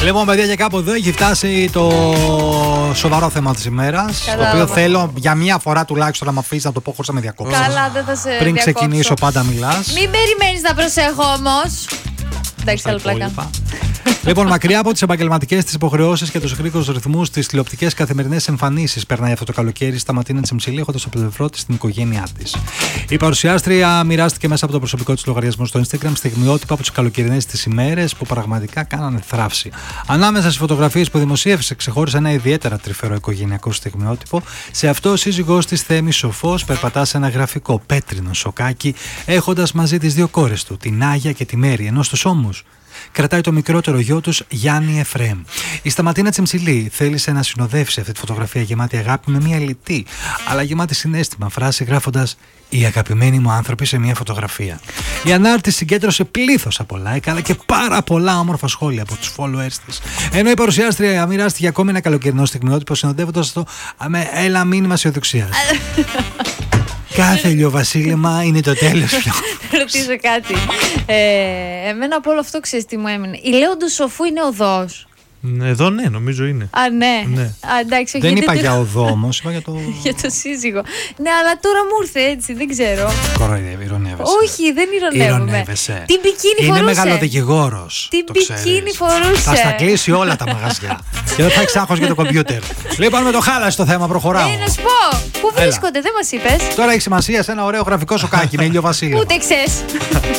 Λοιπόν, παιδιά, και κάπου εδώ έχει φτάσει το σοβαρό θέμα της ημέρας. Το οποίο θέλω για μία φορά τουλάχιστον να με αφήσει να το πω χωρίς να με διακόψεις. Καλά, δεν θα σε Πριν διακόψω. ξεκινήσω, πάντα μιλάς. Μην περιμένεις να προσέχω όμως. Εντάξει, άλλο πλάκα. Λοιπόν, μακριά από τις επαγγελματικές της υποχρεώσεις και τους γρήγορους ρυθμούς της τηλεοπτικές καθημερινές εμφανίσεις, περνάει αυτό το καλοκαίρι στα Ματίνα Τσιμψιλή, έχοντας από πλευρό της την οικογένειά της. Η παρουσιάστρια μοιράστηκε μέσα από το προσωπικό της λογαριασμό στο Instagram στιγμιότυπα από τις καλοκαιρινές της ημέρες που πραγματικά κάνανε θράψη. Ανάμεσα στις φωτογραφίες που δημοσίευσε, ξεχώρισε ένα ιδιαίτερα τρυφερό οικογενειακό στιγμιότυπο. Σε αυτό, ο σύζυγός της Θέμη Σοφός περπατά σε ένα γραφικό πέτρινο σοκάκι, έχοντας μαζί τις δύο κόρες του, την Άγια και τη Μέρη, ενώ στους ώμους κρατάει το μικρότερο γιο τους, Γιάννη Εφραίμ. Η Σταματίνα Τσιμψιλή θέλησε να συνοδεύσει αυτή τη φωτογραφία γεμάτη αγάπη με μια λιτή αλλά γεμάτη συναίσθημα φράση, γράφοντας «Οι αγαπημένοι μου άνθρωποι» σε μια φωτογραφία. Η ανάρτηση συγκέντρωσε πλήθος από like αλλά και πάρα πολλά όμορφα σχόλια από τους followers της. Ενώ η παρουσιάστρια μοιράστηκε ακόμη ένα καλοκαιρινό στιγμιότυπο συνοδεύοντας το με ένα μήνυμα αισιοδοξίας. Κάθε ηλιοβασίλεμα είναι το τέλος. Ρωτήσω κάτι. Εμένα από όλο αυτό ξέρεις τι μου έμεινε. Η Λέοντος Σοφού είναι οδός. Εδώ ναι, νομίζω είναι. Α, ναι. Ναι. Α, εντάξει, Δεν είπα για οδό όμως, είπα για το. Για το σύζυγο. Ναι, αλλά τώρα μου ήρθε έτσι, δεν ξέρω. Κοροϊδεύει, ηρωνεύεσαι. Όχι, δεν ηρωνεύομαι. Ηρωνεύεσαι. Την πικίνη φορούσε. Είναι μεγαλοδικηγόρος. Την το πικίνη ξέρεις. φορούσε. Θα στα κλείσει όλα τα μαγαζιά. Και δεν θα έχεις άγχος για το κομπιούτερ. Λοιπόν, με το χάλασε το θέμα, προχωράω. Να σου πω, πού βρίσκονται, δεν μας είπες. Τώρα έχει σημασία σε ένα ωραίο γραφικό σοκάκι με ηλιοβασίλεμα. Ούτε ξέρεις.